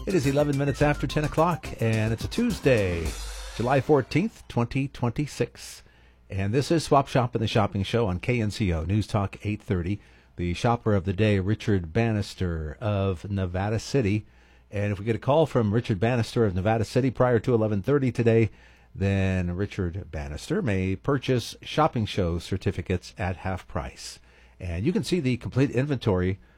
It is 11 minutes after 10 o'clock, and it's a Tuesday, July 14th, 2026. And this is Swap Shop and the Shopping Show on KNCO News Talk 830. The shopper of the day, Richard Bannister of Nevada City. And if we get a call from Richard Bannister of Nevada City prior to 11:30 today, then Richard Bannister may purchase shopping show certificates at half price. And you can see the complete inventory